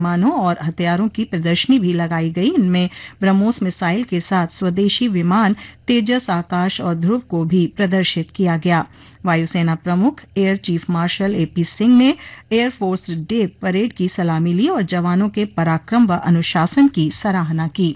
विमानों और हथियारों की प्रदर्शनी भी लगाई गई। इनमें ब्रह्मोस मिसाइल के साथ स्वदेशी विमान तेजस, आकाश और ध्रुव को भी प्रदर्शित किया गया। वायुसेना प्रमुख air chief marshal AP Singh ने एयरफोर्स डे परेड की सलामी ली और जवानों के पराक्रम व अनुशासन की सराहना की।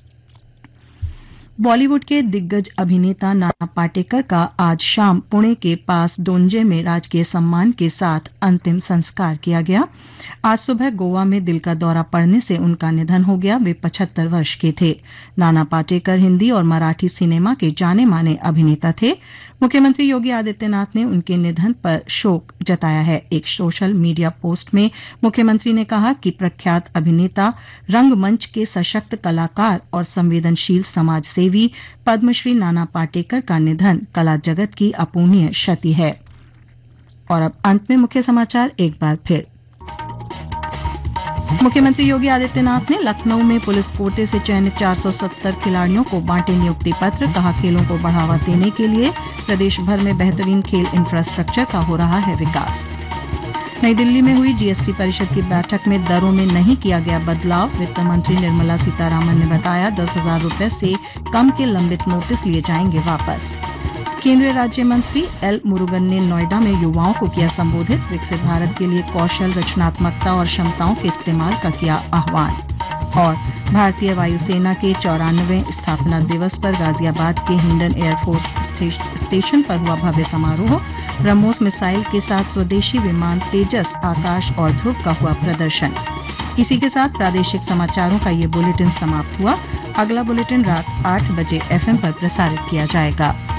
बॉलीवुड के दिग्गज अभिनेता नाना पाटेकर का आज शाम पुणे के पास डोंजे में राजकीय सम्मान के साथ अंतिम संस्कार किया गया। आज सुबह गोवा में दिल का दौरा पड़ने से उनका निधन हो गया। वे 75 वर्ष के थे। नाना पाटेकर हिंदी और मराठी सिनेमा के जाने माने अभिनेता थे। मुख्यमंत्री योगी आदित्यनाथ ने उनके निधन पर शोक जताया है। एक सोशल मीडिया पोस्ट में मुख्यमंत्री ने कहा कि प्रख्यात अभिनेता, रंगमंच के सशक्त कलाकार और संवेदनशील समाज सेवी पद्मश्री नाना पाटेकर का निधन कला जगत की अपूर्णीय क्षति है। और अब अंत में मुख्य समाचार एक बार फिर। मुख्यमंत्री योगी आदित्यनाथ ने लखनऊ में पुलिस कोटे से चयनित 470 खिलाड़ियों को बांटे नियुक्ति पत्र। कहा, खेलों को बढ़ावा देने के लिए प्रदेश भर में बेहतरीन खेल इंफ्रास्ट्रक्चर का हो रहा है विकास। नई दिल्ली में हुई जीएसटी परिषद की बैठक में दरों में नहीं किया गया बदलाव। वित्त मंत्री निर्मला सीतारामन ने बताया 10,000 रुपये से कम के लंबित नोटिस लिए जाएंगे वापस। केंद्रीय राज्य मंत्री एल मुरुगन ने नोएडा में युवाओं को किया संबोधित। विकसित भारत के लिए कौशल, रचनात्मकता और क्षमताओं के इस्तेमाल का किया आह्वान। और भारतीय वायुसेना के 94वें स्थापना दिवस पर गाजियाबाद के हिंडन एयरफोर्स स्टेशन पर हुआ भव्य समारोह। ब्रह्मोस मिसाइल के साथ स्वदेशी विमान तेजस, आकाश और ध्रुव का हुआ प्रदर्शन। इसी के साथ प्रादेशिक समाचारों का ये बुलेटिन समाप्त हुआ। अगला बुलेटिन रात 8 बजे FM पर प्रसारित किया जाएगा।